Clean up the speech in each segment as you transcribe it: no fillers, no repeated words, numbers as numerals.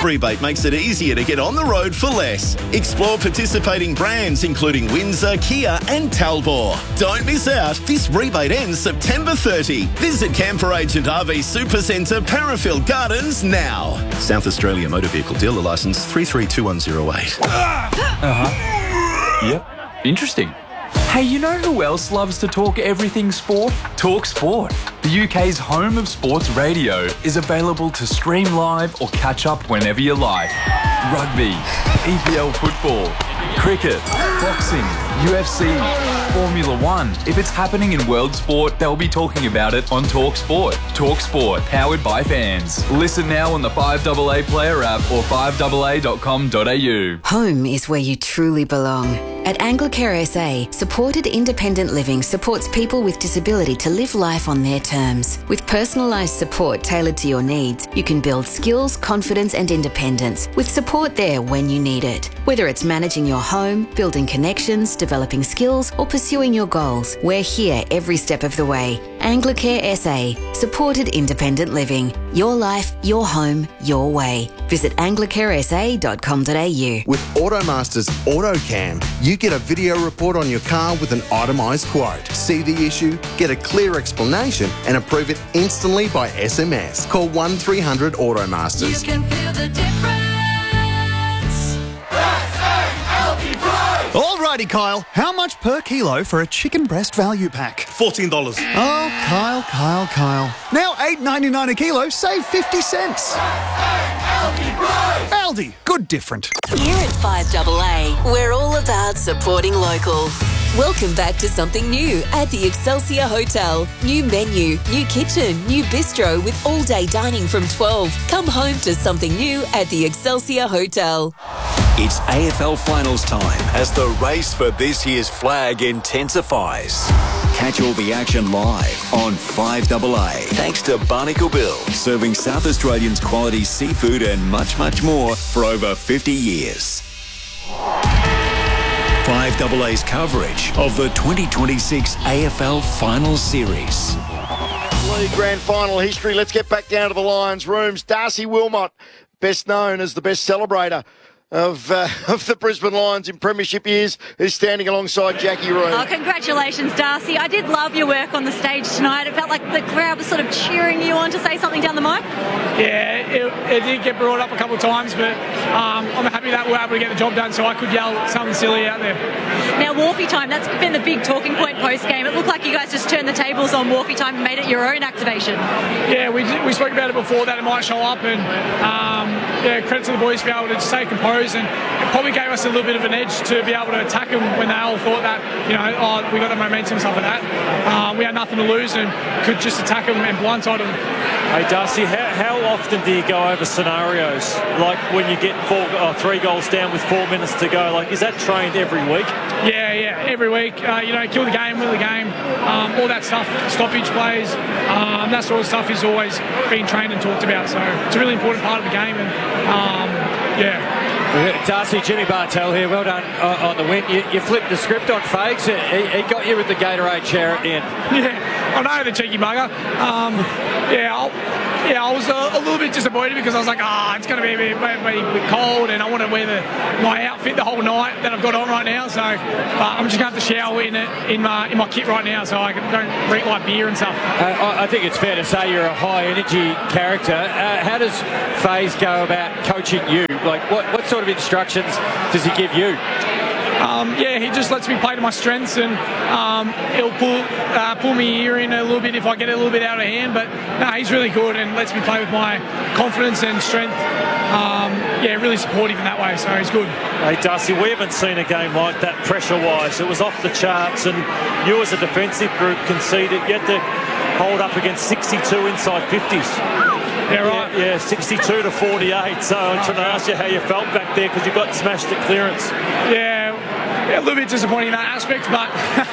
Rebate makes it easier to get on the road for less. Explore participating brands including Windsor, Kia and Talbot. Don't miss out. This rebate ends September 30. Visit Camper Agent RV Supercentre, Parafield Gardens now. South Australia Motor Vehicle Dealer Licence 332108. Yep. Interesting. Hey, you know who else loves to talk everything sport? Talk Sport. The UK's home of sports radio is available to stream live or catch up whenever you like. Rugby, EPL football, cricket, boxing, UFC, Formula One. If it's happening in world sport, they'll be talking about it on Talk Sport. Talk Sport, powered by fans. Listen now on the 5AA Player app or 5AA.com.au. Home is where you truly belong. At Anglicare SA, supported independent living supports people with disability to live life on their terms. With personalised support tailored to your needs, you can build skills, confidence and independence with support there when you need it. Whether it's managing your home, building connections, developing skills or pursuing your goals, we're here every step of the way. Anglicare SA, supported independent living. Your life, your home, your way. Visit anglicaresa.com.au. With Automasters AutoCam, you get a video report on your car with an itemised quote. See the issue, get a clear explanation and approve it instantly by SMS. Call 1300 Automasters. You can feel the difference. Alrighty, Kyle. How much per kilo for a chicken breast value pack? $14. Oh, Kyle. Now $8.99 a kilo, save 50 cents. Aldi, good different. Here at 5AA, we're all about supporting local. Welcome back to something new at the Excelsior Hotel. New menu, new kitchen, new bistro with all-day dining from 12. Come home to something new at the Excelsior Hotel. It's AFL finals time as the race for this year's flag intensifies. Catch all the action live on 5AA. Thanks to Barnacle Bill, serving South Australians quality seafood and much, much more for over 50 years. 5AA's coverage of the 2026 AFL Finals Series. League Grand Final history. Let's get back down to the Lions' rooms. Darcy Wilmot, best known as the best celebrator of the Brisbane Lions in premiership years, is standing alongside Jackie Rooney. Oh, congratulations, Darcy. I did love your work on the stage tonight. It felt like the crowd was sort of cheering you on to say something down the mic. Yeah, it did get brought up a couple of times, but I'm happy that we're able to get the job done so I could yell something silly out there. Now, Wharfie time, that's been the big talking point post-game. It looked like you guys just turned the tables on Wharfie time and made it your own activation. Yeah, we spoke about it before that it might show up, and credit to the boys for being able to stay composed, and it probably gave us a little bit of an edge to be able to attack them when they all thought that, we got the momentum and stuff like that. We had nothing to lose and could just attack them and blindside them. Hey Darcy, how often do you go over scenarios like when you get 3 goals down with 4 minutes to go? Like, is that trained every week? Yeah, every week. Kill the game, win the game, all that stuff, stoppage plays, that sort of stuff is always being trained and talked about. So it's a really important part of the game, and Darcy, Jimmy Bartel here. Well done on the win. You flipped the script on Fakes. He got you with the Gatorade chair at the end. Yeah, I know, the cheeky bugger. I was a little bit disappointed because I was like, it's going to be a bit cold, and I want to wear my outfit the whole night that I've got on right now. So I'm just going to have to shower in my kit right now, so I don't drink like beer and stuff. I think it's fair to say you're a high energy character. How does Faze go about coaching you? Like, what sort of instructions does he give you? He just lets me play to my strengths, and he'll pull me ear in a little bit if I get a little bit out of hand. But no, he's really good and lets me play with my confidence and strength. Really supportive in that way, so he's good. Hey Darcy, we haven't seen a game like that pressure-wise. It was off the charts, and you as a defensive group conceded. You had to hold up against 62 inside 50s. Yeah, right. Yeah, 62 to 48. So I'm trying to ask you how you felt back there because you got smashed at clearance. Yeah, a little bit disappointing in that aspect, but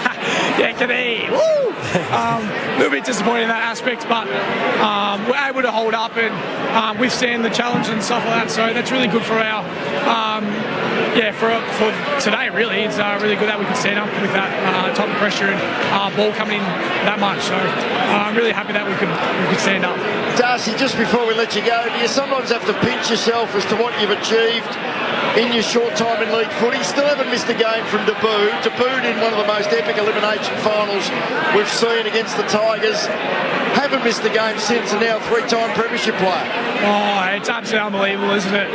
woo! A little bit disappointing in that aspect, but we're able to hold up and withstand the challenge and stuff like that. So that's really good for our for today, really, it's really good that we could stand up with that type of pressure and ball coming in that much. So I'm really happy that we could stand up. Darcy, just before we let you go, do you sometimes have to pinch yourself as to what you've achieved in your short time in league footy? Still haven't missed a game from Debut. Debut in one of the most epic elimination finals we've seen against the Tigers. Haven't missed a game since, and now a three-time premiership player. Oh, it's absolutely unbelievable, isn't it?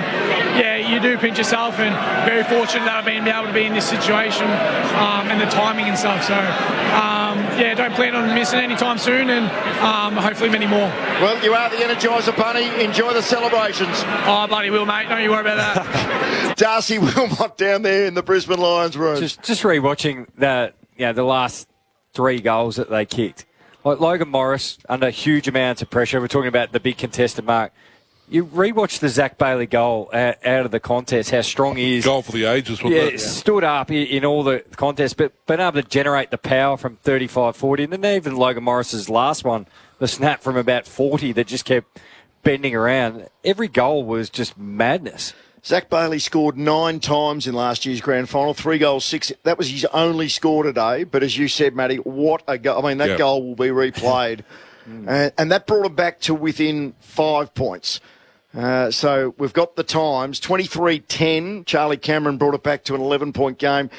You do pinch yourself, and very fortunate that I've been able to be in this situation and the timing and stuff. So, don't plan on missing any time soon, and hopefully many more. Well, you are the Energizer Bunny. Enjoy the celebrations. Oh, bloody will, mate. Don't you worry about that. Darcy Wilmot down there in the Brisbane Lions room. Just re-watching the last 3 goals that they kicked. Like Logan Morris under huge amounts of pressure. We're talking about the big contested mark. You rewatch the Zach Bailey goal out of the contest, how strong he is. Goal for the ages, wasn't it? Stood up in all the contests, but been able to generate the power from 35-40. And then even Logan Morris's last one, the snap from about 40 that just kept bending around. Every goal was just madness. Zach Bailey scored 9 times in last year's grand final, 3 goals, 6. That was his only score today. But as you said, Matty, what a goal. I mean, that goal will be replayed. And that brought him back to within 5 points. So we've got the times. 23-10. Charlie Cameron brought it back to an 11-point game.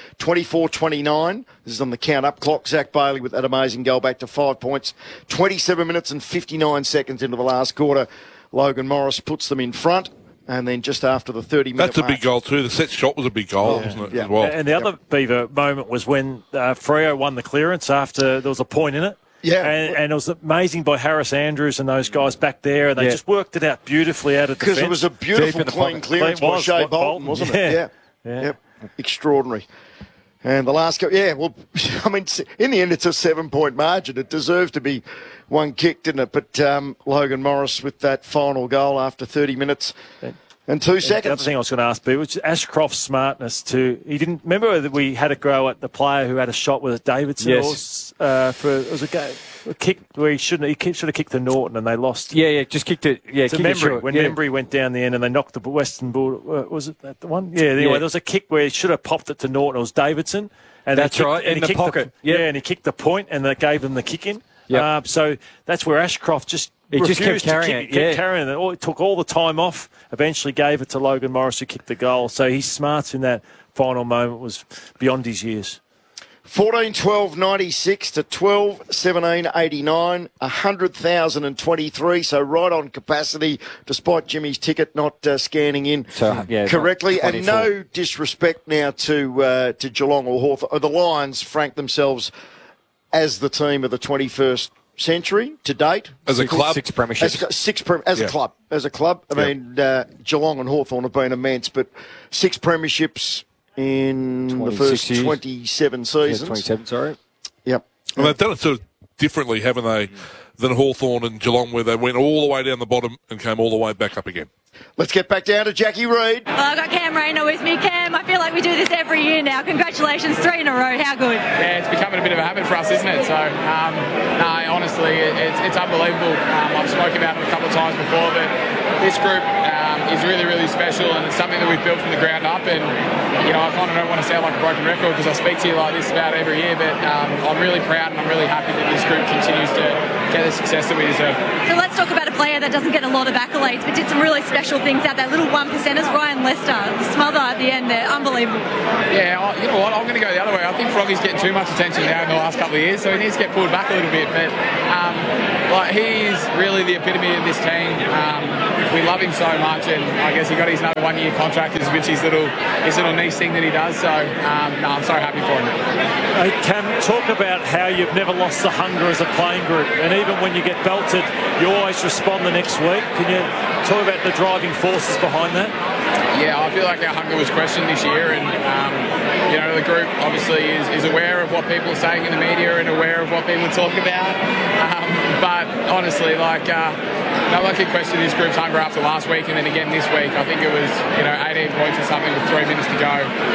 24-29. This is on the count-up clock. Zach Bailey with that amazing goal back to 5 points. 27 minutes and 59 seconds into the last quarter. Logan Morris puts them in front. And then just after the 30-minute That's a big goal too. The set shot was a big goal, wasn't it, as well? And the other Beaver moment was when Freo won the clearance after there was a point in it. Yeah. And it was amazing by Harris Andrews and those guys back there. And they just worked it out beautifully out of defence. Because it was a beautiful, clean clearance by Shea Bolton, wasn't it? Yeah. Yep. Extraordinary. And the last goal, I mean, in the end, it's a 7-point margin. It deserved to be one kick, didn't it? But Logan Morris with that final goal after 30 minutes and 2 seconds. The other thing I was going to ask, Bill, was Ashcroft's smartness to. He didn't remember that we had a go at the player who had a shot with Davidson. Yes. It was a kick where he should have kicked to Norton and they lost. Just kicked it. Yeah, to Membry. When Membry went down the end and they knocked the Western Bull. Was it that the one? Yeah. Anyway, there was a kick where he should have popped it to Norton. It was Davidson. And that's right. In the pocket. And he kicked the point and they gave him the kick in. Yep. So that's where Ashcroft just kept carrying it. It took all the time off. Eventually gave it to Logan Morris who kicked the goal. So his smarts in that final moment was beyond his years. 14-12-96 to 12-17-89, 100,023, so right on capacity, despite Jimmy's ticket not scanning in correctly. And no disrespect now to Geelong or Hawthorn. The Lions frank themselves as the team of the 21st century to date. As a club? 6 premierships. As a club. I mean, Geelong and Hawthorn have been immense, but 6 premierships in the first 27 seasons. 27, sorry. Yep. And they've done it sort of differently, haven't they, than Hawthorn and Geelong, where they went all the way down the bottom and came all the way back up again. Let's get back down to Jackie Reid. Well, I've got Cam Rayner with me. Cam, I feel like we do this every year now. Congratulations, 3 in a row. How good? Yeah, it's becoming a bit of a habit for us, isn't it? So, honestly, it's unbelievable. I've spoken about it a couple of times before, but this group is really, really special, and it's something that we've built from the ground up. And, I kind of don't want to sound like a broken record because I speak to you like this about every year, but I'm really proud and I'm really happy that this group continues to get the success that we deserve. So let's talk about a player that doesn't get a lot of accolades, but did some really special things out there. Little 1%ers, Ryan Lester, the smother at the end there, unbelievable. Yeah, you know what, I'm going to go the other way. I think Froggy's getting too much attention now in the last couple of years, so he needs to get pulled back a little bit. But he's really the epitome of this team. We love him so much, and I guess he got his another 1-year contract, which is his little niche thing that he does. So, I'm so happy for him. Hey, Cam, talk about how you've never lost the hunger as a playing group, and even when you get belted, you always respond the next week. Can you talk about the driving forces behind that? Yeah, I feel like our hunger was questioned this year, and the group obviously is aware of what people are saying in the media and aware of what people are talking about. But honestly, no one can question this group's hunger after last week and then again this week. I think it was 18 points or something with 3 minutes to go.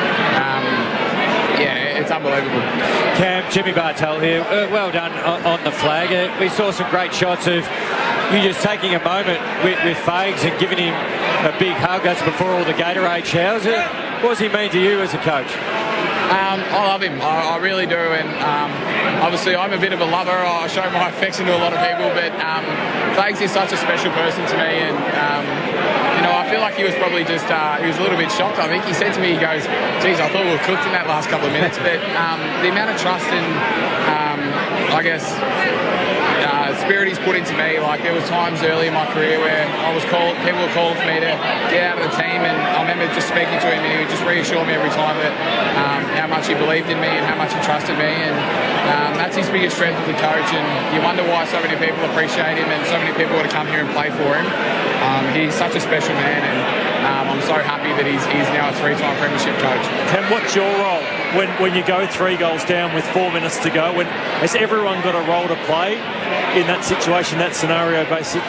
It's unbelievable. Cam, Jimmy Bartel here. Well done on the flag. We saw some great shots of you just taking a moment with Fags and giving him a big hug. That's before all the Gatorade showers. What does he mean to you as a coach? I love him. I really do. And obviously, I'm a bit of a lover. I show my affection to a lot of people. But Fags is such a special person to me. And, I feel like he was probably just, he was a little bit shocked. I think he said to me, he goes, geez, I thought we were cooked in that last couple of minutes. But the amount of trust and, spirit he's put into me, like there was times early in my career where people were calling for me to get out of the team, and I remember just speaking to him and he would just reassure me every time that how much he believed in me and how much he trusted me, and that's his biggest strength as a coach. And you wonder why so many people appreciate him and so many people want to come here and play for him. He's such a special man, and I'm so happy that he's now a 3-time premiership coach. Cam, what's your role when you go 3 goals down with 4 minutes to go? Has everyone got a role to play in that situation, that scenario, basically?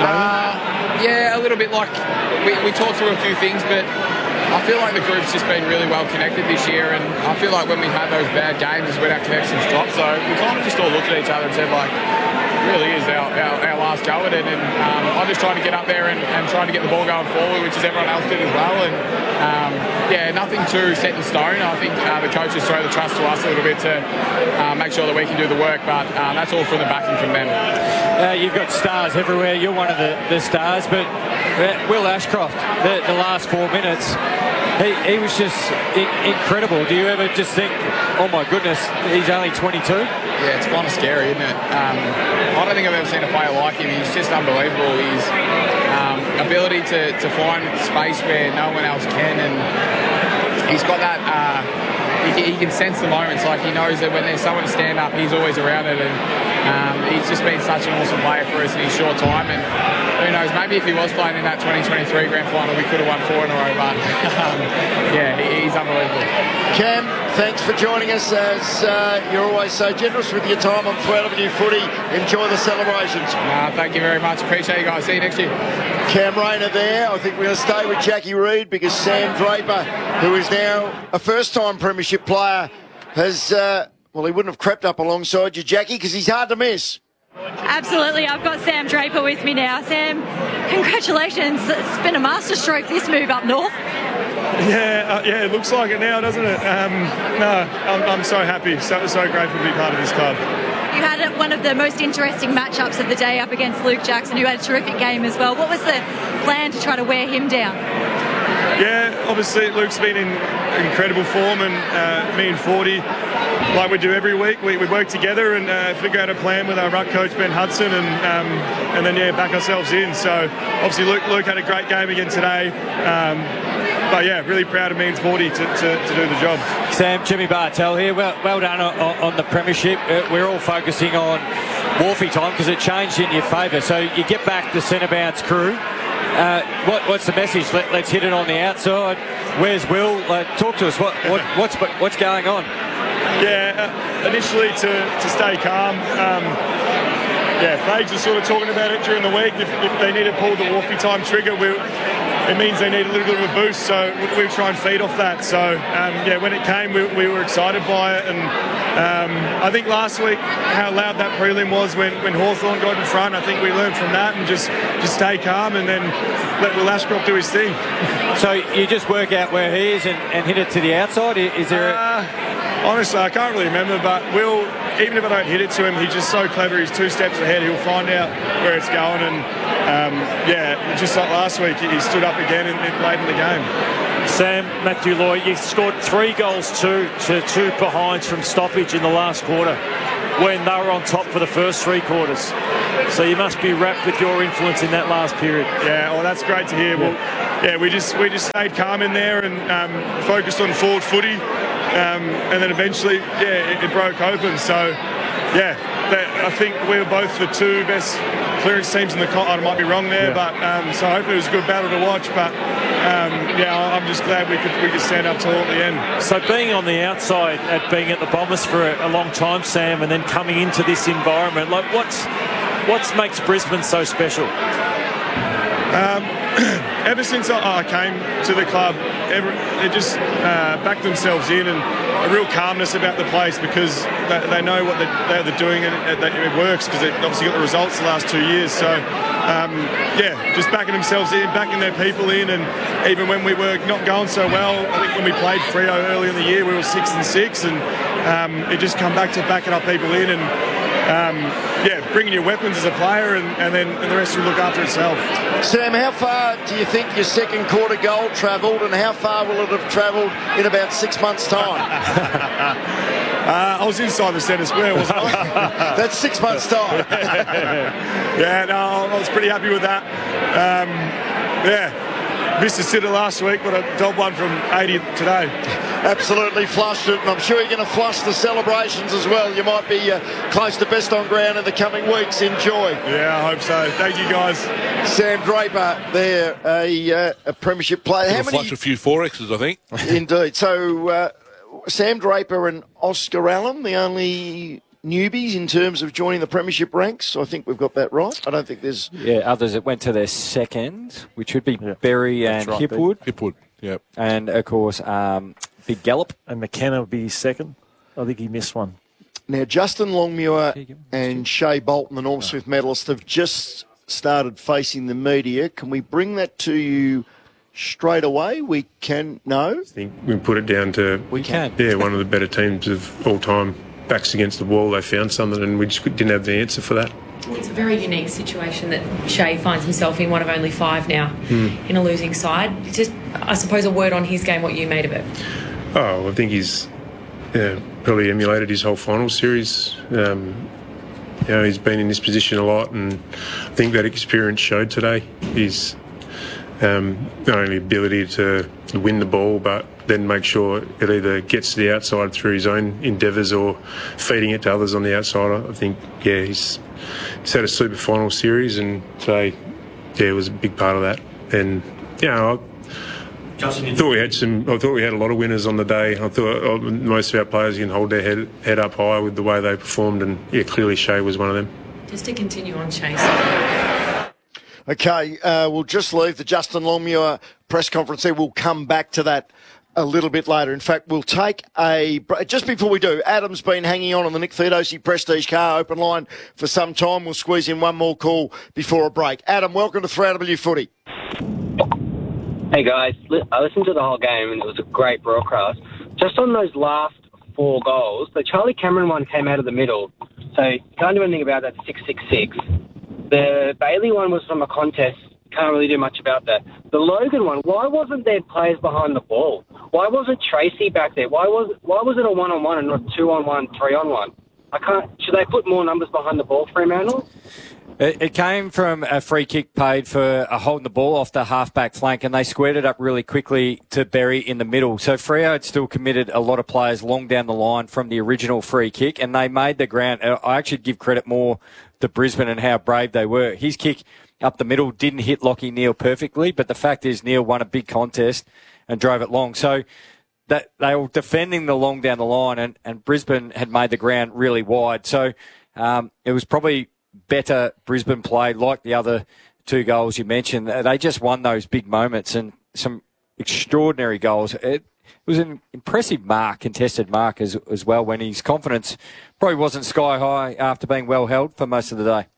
Yeah, a little bit. Like we talked through a few things, but I feel like the group's just been really well connected this year, and I feel like when we had those bad games is when our connections dropped. So we kind of just all looked at each other and said, like, really is our last go at it, and I just tried to get up there and try to get the ball going forward, which is everyone else did as well. And nothing too set in stone. I think the coaches throw the trust to us a little bit to make sure that we can do the work, but that's all from the backing from them. You've got stars everywhere. You're one of the stars, but Will Ashcroft, the last 4 minutes, he was just incredible. Do you ever just think, oh my goodness, he's only 22? Yeah, it's kind of scary, isn't it? I don't think I've ever seen a player like him. He's just unbelievable. His ability to find space where no one else can, and he's got that. He can sense the moments. Like he knows that when there's someone to stand up, he's always around it, and he's just been such an awesome player for us in his short time. And who knows? Maybe if he was playing in that 2023 grand final, we could have won 4 in a row. But he's unbelievable. Cam, thanks for joining us. As you're always so generous with your time on 12 Avenue Footy. Enjoy the celebrations. Thank you very much. Appreciate you guys. See you next year. Cam Rayner there. I think we're going to stay with Jackie Reid because Sam Draper, who is now a first-time premiership player, has, he wouldn't have crept up alongside you, Jackie, because he's hard to miss. Absolutely. I've got Sam Draper with me now. Sam, congratulations. It's been a masterstroke, this move up north. Yeah, it looks like it now, doesn't it? I'm so happy, so grateful to be part of this club. You had one of the most interesting matchups of the day up against Luke Jackson, who had a terrific game as well. What was the plan to try to wear him down? Yeah, obviously Luke's been in incredible form, and me and 40, like we do every week, we work together and figure out a plan with our ruck coach Ben Hudson, and then back ourselves in. So obviously Luke had a great game again today. But really proud of me and 40 to do the job. Sam, Jimmy Bartell here. Well done on the premiership. We're all focusing on Wolfie time because it changed in your favour. So you get back the centre bounce crew. What's the message? Let's hit it on the outside. Where's Will? Talk to us. What's going on? Initially to stay calm. Fags are sort of talking about it during the week. If they need to pull the Wolfie time trigger, it means they need a little bit of a boost, so we'll try and feed off that. So, when it came, we were excited by it, and I think last week how loud that prelim was when Hawthorn got in front, I think we learned from that and just stay calm and then let Will Ashcroft do his thing. So you just work out where he is and hit it to the outside? Is there honestly, I can't really remember, but Will, even if I don't hit it to him, he's just so clever. He's 2 steps ahead. He'll find out where it's going, and just like last week, he stood up again late in the game. Sam, Matthew Lloyd, you scored 3 goals to 2 behinds from stoppage in the last quarter when they were on top for the first 3 quarters. So you must be wrapped with your influence in that last period. Yeah, well, that's great to hear. Well, we just stayed calm in there and focused on forward footy, and then eventually, it broke open. So, I think we were both the 2 best clearance teams in the I might be wrong there, but so hopefully it was a good battle to watch. But I'm just glad we could stand up tall at the end. So being on the outside, being at the Bombers for a long time, Sam, and then coming into this environment, like what makes Brisbane so special? Ever since I came to the club, they just backed themselves in, and a real calmness about the place because they know what they're doing, and it works because they obviously got the results the last 2 years. So just backing themselves in, backing their people in, and even when we were not going so well, I think when we played Freo early in the year, we were 6-6, and it just come back to backing our people in and bringing your weapons as a player, and then the rest will look after itself. Sam, how far do you think your second quarter goal travelled, and how far will it have travelled in about 6 months' time? I was inside the centre square, wasn't I? That's 6 months' time. I was pretty happy with that. Missed a sitter last week, but I dobbed one from 80 today. Absolutely flushed it, and I'm sure you're going to flush the celebrations as well. You might be close to best on ground in the coming weeks. Enjoy. Yeah, I hope so. Thank you, guys. Sam Draper there, a premiership player. How many? Flush a few 4Xs, I think. Indeed. So Sam Draper and Oscar Allen, the only newbies in terms of joining the premiership ranks. I think we've got that right. I don't think there's... others that went to their second, which would be Berry and right, Hipwood. Hipwood, yep. And, of course, Big Gallop. And McKenna would be second. I think he missed one. Now, Justin Longmuir and Shea Bolton, the Norm Smith medalist, have just started facing the media. Can we bring that to you straight away? We can... No? I think we put it down to... We can. Yeah, one of the better teams of all time. Backs against the wall, they found something, and we just didn't have the answer for that. It's a very unique situation that Shea finds himself in, one of only 5 now, in a losing side. Just, I suppose, a word on his game, what you made of it. Oh, I think he's probably emulated his whole final series. He's been in this position a lot, and I think that experience showed today. His not only ability to win the ball, but then make sure it either gets to the outside through his own endeavours or feeding it to others on the outside. I think, he's had a super final series, and today, it was a big part of that. And, I thought we had a lot of winners on the day. I thought most of our players can hold their head up high with the way they performed, and clearly Shea was one of them. Just to continue on, Shea. Okay, we'll just leave the Justin Longmuir press conference there. We'll come back to that a little bit later. In fact, we'll take a... Just before we do, Adam's been hanging on the Nick Theodosi Prestige Car open line for some time. We'll squeeze in one more call before a break. Adam, welcome to 3AW Footy. Hey, guys. I listened to the whole game, and it was a great broadcast. Just on those last 4 goals, the Charlie Cameron one came out of the middle, so you can't do anything about that 6-6-6. The Bailey one was from a contest. Can't really do much about that. The Logan one, why wasn't there players behind the ball? Why wasn't Tracy back there? Why was it a 1-on-1 and not 2-on-1, 3-on-1? Should they put more numbers behind the ball, Fremantle? It came from a free kick paid for holding the ball off the half-back flank, and they squared it up really quickly to Berry in the middle. So Freo had still committed a lot of players long down the line from the original free kick, and they made the ground. I actually give credit more to Brisbane and how brave they were. His kick up the middle didn't hit Lachie Neale perfectly, but the fact is Neale won a big contest and drove it long. So that they were defending the long down the line, and Brisbane had made the ground really wide. So it was probably better Brisbane play, like the other 2 goals you mentioned. They just won those big moments and some extraordinary goals. It was an impressive contested mark as well, when his confidence probably wasn't sky high after being well held for most of the day.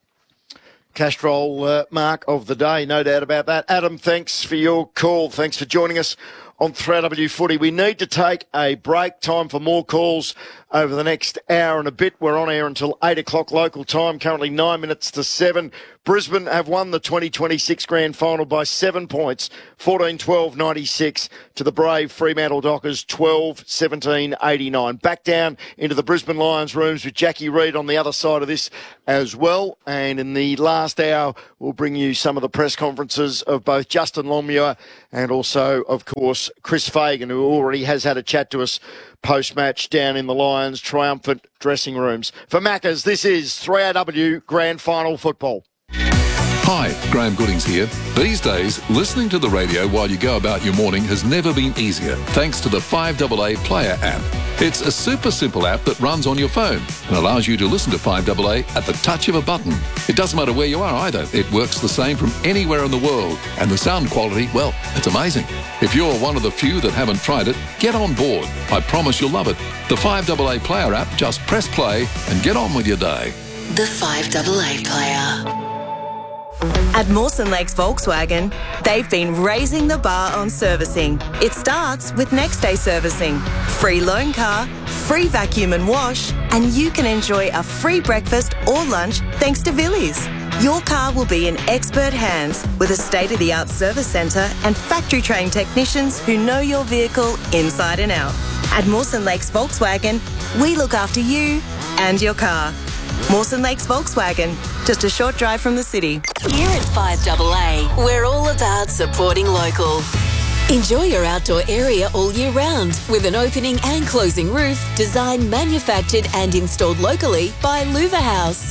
Castrol mark of the day, no doubt about that. Adam, thanks for your call. Thanks for joining us on 3AW Footy. We need to take a break. Time for more calls over the next hour and a bit. We're on air until 8 o'clock local time, currently 9 minutes to 7. Brisbane have won the 2026 Grand Final by 7 points, 14-12-96 to the brave Fremantle Dockers, 12-17-89. Back down into the Brisbane Lions rooms with Jackie Reid on the other side of this as well. And in the last hour, we'll bring you some of the press conferences of both Justin Longmuir and also, of course, Chris Fagan, who already has had a chat to us post-match down in the Lions' triumphant dressing rooms. For Maccas, this is 3AW Grand Final Football. Hi, Graham Goodings here. These days, listening to the radio while you go about your morning has never been easier, thanks to the 5AA Player app. It's a super simple app that runs on your phone and allows you to listen to 5AA at the touch of a button. It doesn't matter where you are either. It works the same from anywhere in the world. And the sound quality, well, it's amazing. If you're one of the few that haven't tried it, get on board. I promise you'll love it. The 5AA Player app, just press play and get on with your day. The 5AA Player. At Mawson Lakes Volkswagen, they've been raising the bar on servicing. It starts with next day servicing, free loan car, free vacuum and wash, and you can enjoy a free breakfast or lunch thanks to Villiers. Your car will be in expert hands with a state-of-the-art service centre and factory-trained technicians who know your vehicle inside and out. At Mawson Lakes Volkswagen, we look after you and your car. Mawson Lakes Volkswagen, just a short drive from the city. Here at 5AA, we're all about supporting local. Enjoy your outdoor area all year round with an opening and closing roof designed, manufactured and installed locally by Louver House.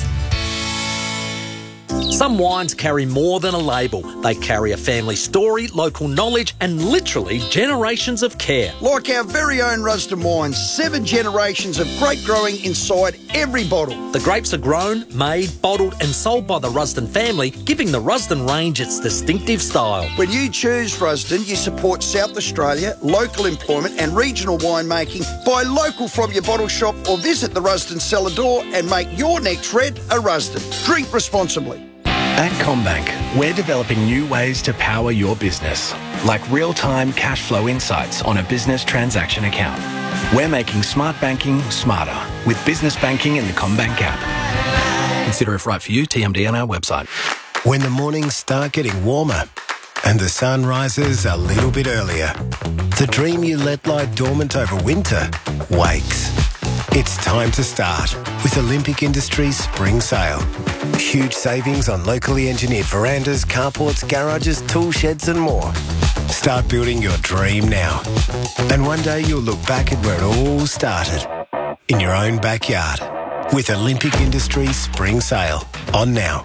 Some wines carry more than a label. They carry a family story, local knowledge and literally generations of care. Like our very own Rusden wines, 7 generations of grape growing inside every bottle. The grapes are grown, made, bottled and sold by the Rusden family, giving the Rusden range its distinctive style. When you choose Rusden, you support South Australia, local employment and regional winemaking. Buy local from your bottle shop or visit the Rusden cellar door and make your next red a Rusden. Drink responsibly. At CommBank, we're developing new ways to power your business, like real-time cash flow insights on a business transaction account. We're making smart banking smarter with business banking in the CommBank app. Consider if right for you, TMD on our website. When the mornings start getting warmer and the sun rises a little bit earlier, the dream you let lie dormant over winter wakes. It's time to start with Olympic Industries Spring Sale. Huge savings on locally engineered verandas, carports, garages, tool sheds and more. Start building your dream now. And one day you'll look back at where it all started. In your own backyard. With Olympic Industries Spring Sale. On now.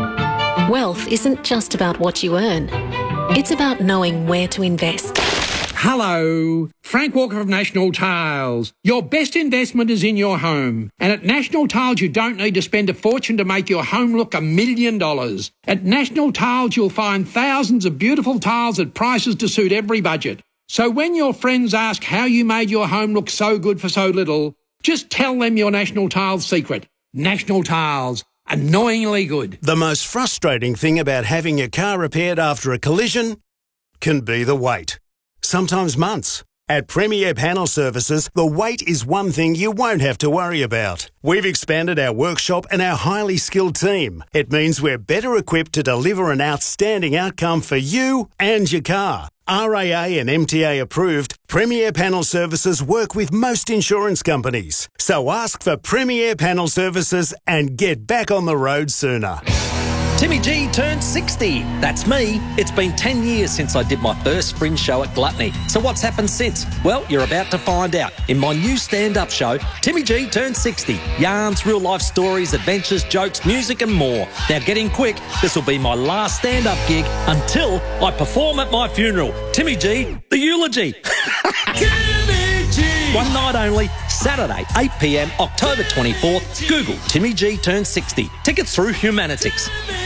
Wealth isn't just about what you earn. It's about knowing where to invest. Hello, Frank Walker of National Tiles. Your best investment is in your home. And at National Tiles, you don't need to spend a fortune to make your home look $1 million. At National Tiles, you'll find thousands of beautiful tiles at prices to suit every budget. So when your friends ask how you made your home look so good for so little, just tell them your National Tiles secret. National Tiles. Annoyingly good. The most frustrating thing about having your car repaired after a collision can be the wait. Sometimes months. At Premier Panel Services, the wait is one thing you won't have to worry about. We've expanded our workshop and our highly skilled team. It means we're better equipped to deliver an outstanding outcome for you and your car. RAA and MTA approved, Premier Panel Services work with most insurance companies. So ask for Premier Panel Services and get back on the road sooner. Timmy G turned 60. That's me. It's been 10 years since I did my first spring show at Gluttony. So what's happened since? Well, you're about to find out in my new stand-up show, Timmy G turned 60. Yarns, real-life stories, adventures, jokes, music and more. Now get in quick. This will be my last stand-up gig until I perform at my funeral. Timmy G, the eulogy. Timmy G! One night only, Saturday, 8 p.m, October 24th. Google Timmy G turned 60. Tickets through Humanitics.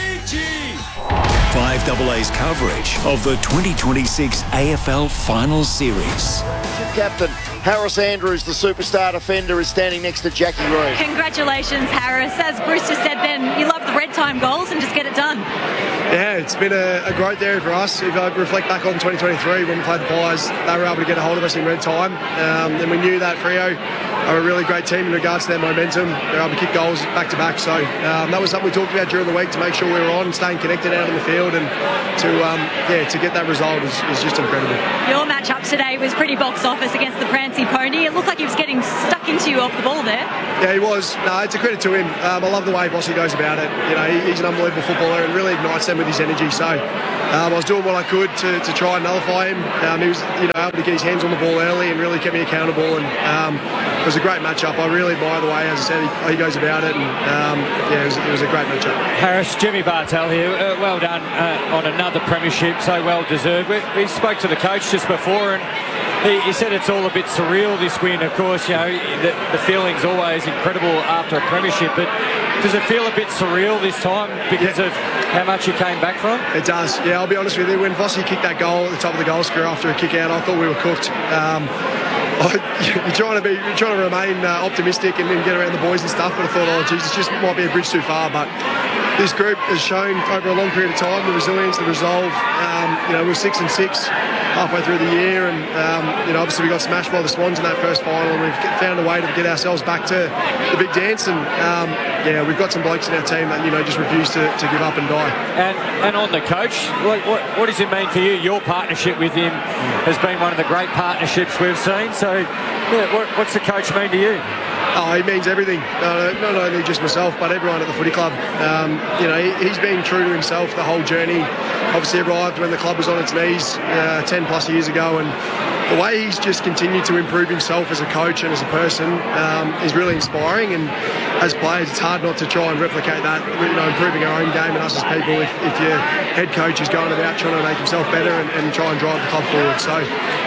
5AA's coverage of the 2026 AFL Finals Series. Captain Harris Andrews, the superstar defender, is standing next to Jackie Rowe. Congratulations, Harris. As Bruce just said then, you love the red time goals and just get it done. Yeah, it's been a growth area for us. If I reflect back on 2023, when we played the Pies, they were able to get a hold of us in red time. And we knew that Freo are a really great team in regards to their momentum. They're able to kick goals back-to-back. So that was something we talked about during the week to make sure we were on, staying connected out on the field. And to get that result is just incredible. Your match-up today was pretty box office against the Prancy Pony. It looked like he was getting stuck into you off the ball there. Yeah, he was. No, it's a credit to him. I love the way Bossy goes about it. You know, he's an unbelievable footballer and really ignites them with his energy. So I was doing what I could to try and nullify him. He was able to get his hands on the ball early and really kept me accountable. And it was a great matchup. I really admire the way, as I said, he goes about it. And it was a great matchup. Harris, Jimmy Bartel here. Well done on another premiership, so well deserved. We spoke to the coach just before, and he said it's all a bit surreal, this win. Of course, you know, the feeling's always incredible after a premiership, but does it feel a bit surreal this time because of how much you came back from? It does. Yeah, I'll be honest with you. When Vossi kicked that goal at the top of the goal square after a kick out, I thought we were cooked. You're trying to remain optimistic and get around the boys and stuff, but I thought, oh, geez, it just might be a bridge too far. But this group has shown over a long period of time the resilience, the resolve. We're 6-6 halfway through the year, and obviously we got smashed by the Swans in that first final, and we've found a way to get ourselves back to the big dance. And we've got some blokes in our team that just refuse to give up and die. And on the coach, what does it mean for you? Your partnership with him has been one of the great partnerships we've seen. So, what's the coach mean to you? Oh, he means everything. Not only just myself, but everyone at the footy club. He's been true to himself the whole journey. Obviously arrived when the club was on its knees 10 plus years ago, and the way he's just continued to improve himself as a coach and as a person is really inspiring. And as players, it's hard not to try and replicate that, improving our own game and us as people. If your head coach is going about trying to make himself better and try and drive the club forward. So,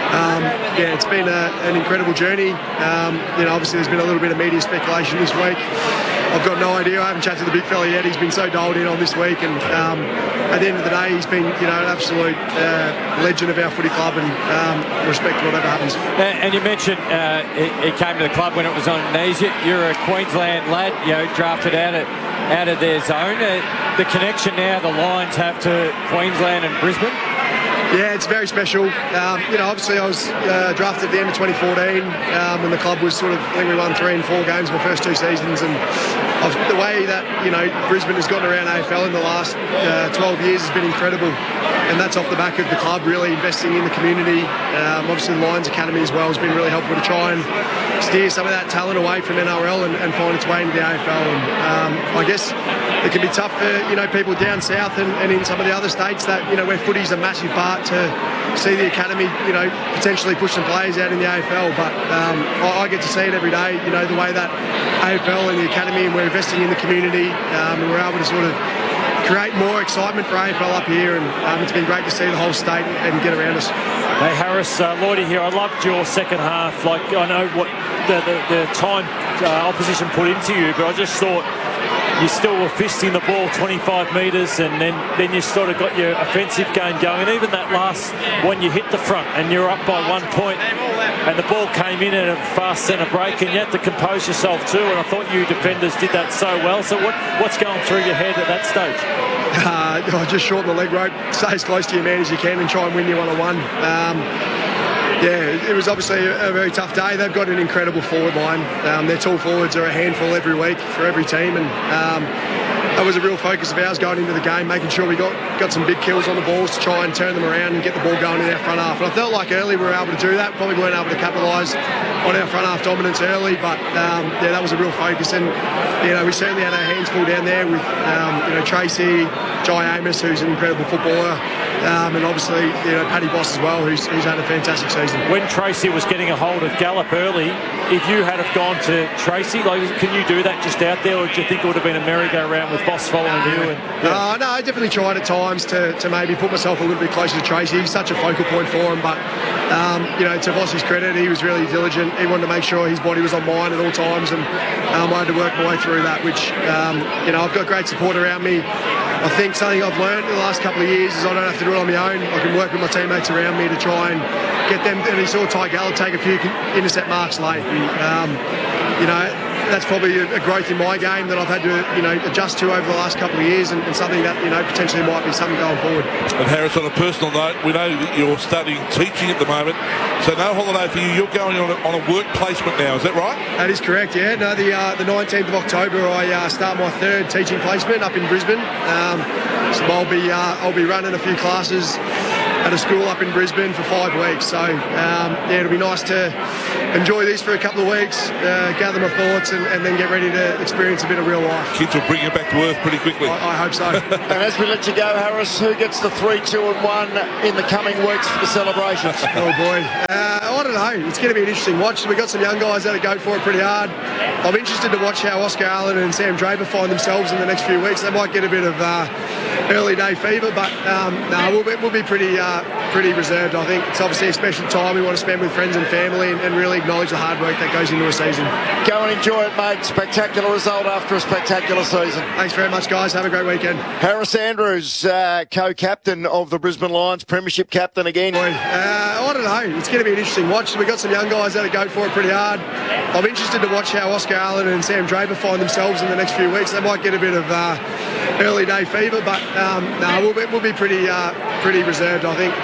it's been an incredible journey. Obviously there's been a little bit of media speculation this week. I've got no idea. I haven't chatted to the big fella yet. He's been so dialed in on this week, and at the end of the day, he's been an absolute legend of our footy club, and respect for whatever happens. And you mentioned he came to the club when it was on knees. You're a Queensland lad, drafted out of their zone. The connection now the Lions have to Queensland and Brisbane. Yeah, it's very special. Obviously I was drafted at the end of 2014 when the club was I think we won 3 and 4 games in the first 2 seasons, and the way that, Brisbane has gotten around AFL in the last 12 years has been incredible. And that's off the back of the club really investing in the community. Obviously the Lions Academy as well has been really helpful to try and steer some of that talent away from NRL and find its way into the AFL. And I guess it can be tough for people down south and in some of the other states that where footy's a massive part to see the academy potentially push some players out in the AFL. But I get to see it every day. The way that AFL and the academy, and we're investing in the community, and we're able to create more excitement for AFL up here, and it's been great to see the whole state and get around us. Hey Harris, Lloydie here. I loved your second half. I know what the time opposition put into you, but I just thought you still were fisting the ball 25 metres, and then you sort of got your offensive game going. And even that last, when you hit the front and you're up by 1 point and the ball came in at a fast centre break, and you had to compose yourself too, and I thought you defenders did that so well. So what's going through your head at that stage? Just shorten the leg rope, stay as close to your man as you can and try and win your one-on-one. It was obviously a very tough day. They've got an incredible forward line. Their tall forwards are a handful every week for every team, and that was a real focus of ours going into the game, making sure we got some big kills on the balls to try and turn them around and get the ball going in our front half. And I felt like early we were able to do that. Probably weren't able to capitalise on our front half dominance early, but that was a real focus. And we certainly had our hands full down there with Tracy, Jai Amos, who's an incredible footballer, and obviously Paddy Boss as well, who's had a fantastic season. When Tracy was getting a hold of Gallup early, if you had have gone to Tracy, can you do that just out there, or do you think it would have been a merry-go-round with Boss following you? No, I definitely tried at times to maybe put myself a little bit closer to Tracy. He's such a focal point for him, but to Boss's credit, he was really diligent. He wanted to make sure his body was on mine at all times, and I had to work my way through that, which I've got great support around me. I think something I've learned in the last couple of years is I don't have to do it on my own. I can work with my teammates around me to try and get them. And you saw Ty Gallup take a few intercept marks late. That's probably a growth in my game that I've had to adjust to over the last couple of years, and something that potentially might be something going forward. And Harris, on a personal note, we know that you're studying teaching at the moment, so no holiday for you. You're going on a work placement now, is that right? That is correct, yeah. No, the 19th of October I start my 3rd teaching placement up in Brisbane. So I'll be running a few classes at a school up in Brisbane for 5 weeks. So it'll be nice to enjoy this for a couple of weeks, gather my thoughts, and then get ready to experience a bit of real life. Kids will bring you back to earth pretty quickly. I hope so. And as we let you go, Harris, who gets the 3, 2 and 1 in the coming weeks for the celebrations? Oh boy, I don't know. It's going to be an interesting watch. We've got some young guys that are going for it pretty hard. I'm interested to watch how Oscar Allen and Sam Draper find themselves in the next few weeks. They might get a bit of early day fever, but we'll be pretty reserved. I think it's obviously a special time we want to spend with friends and family, and really acknowledge the hard work that goes into a season. Go and enjoy it, mate. Spectacular result after a spectacular season. Thanks very much, guys. Have a great weekend. Harris Andrews, co-captain of the Brisbane Lions, premiership captain again. I don't know. It's going to be an interesting watch. We've got some young guys that are going for it pretty hard. I'm interested to watch how Oscar Allen and Sam Draper find themselves in the next few weeks. They might get a bit of early day fever, but we'll be pretty reserved, I think.